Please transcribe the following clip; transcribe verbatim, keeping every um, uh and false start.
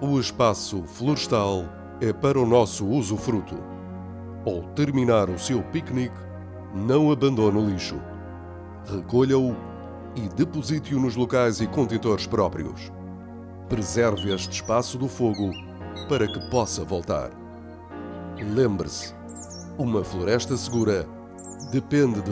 O espaço florestal é para o nosso usufruto. Ao terminar o seu piquenique, não abandone o lixo. Recolha-o e deposite-o nos locais e contentores próprios. Preserve este espaço do fogo para que possa voltar. Lembre-se, uma floresta segura depende de